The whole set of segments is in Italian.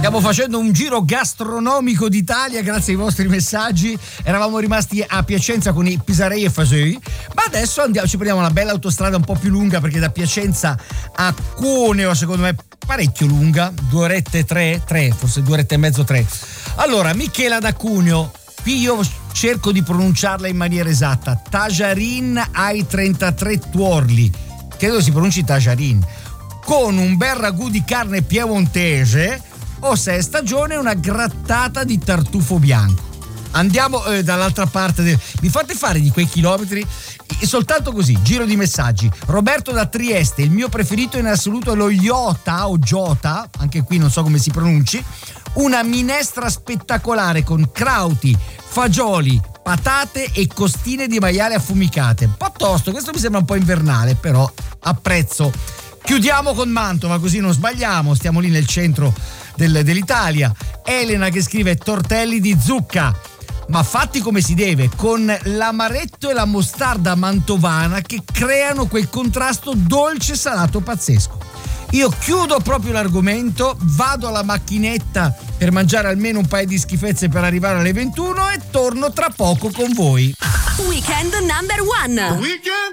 Stiamo facendo un giro gastronomico d'Italia grazie ai vostri messaggi. Eravamo rimasti a Piacenza con i Pisarei e Fasei, ma adesso ci prendiamo una bella autostrada un po' più lunga, perché da Piacenza a Cuneo secondo me parecchio lunga, 2 orette, 3, forse 2 orette e mezzo, 3. Allora, Michela da Cuneo, qui io cerco di pronunciarla in maniera esatta, Tajarin ai 33 tuorli, credo si pronunci Tajarin, con un bel ragù di carne piemontese o, se è stagione, una grattata di tartufo bianco. Andiamo dall'altra parte mi fate fare di quei chilometri soltanto così, giro di messaggi. Roberto da Trieste, il mio preferito in assoluto è lo Iota o Giota, anche qui non so come si pronunci, una minestra spettacolare con crauti, fagioli, patate e costine di maiale affumicate. Un po' tosto, questo mi sembra un po' invernale, però apprezzo. Chiudiamo con Mantova, così non sbagliamo, stiamo lì nel centro dell'Italia. Elena che scrive tortelli di zucca, ma fatti come si deve, con l'amaretto e la mostarda mantovana che creano quel contrasto dolce salato pazzesco. Io chiudo proprio l'argomento, vado alla macchinetta per mangiare almeno un paio di schifezze per arrivare alle 21 e torno tra poco con voi. Weekend number one. Weekend.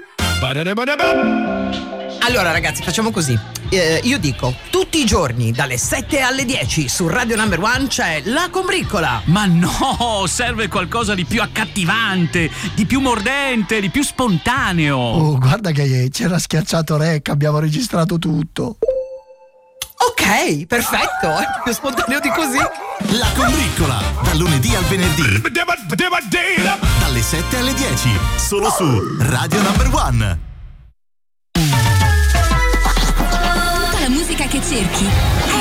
Allora ragazzi, facciamo così. Io dico, tutti i giorni dalle 7 alle 10 su Radio Number One c'è La Combriccola. Ma no, serve qualcosa di più accattivante, di più mordente, di più spontaneo. Oh, guarda che c'era schiacciato rec, abbiamo registrato tutto. Ok, perfetto, è più spontaneo di così. La Combriccola, dal lunedì al venerdì, dalle 7 alle 10, solo su Radio Number One. Tutta la musica che cerchi,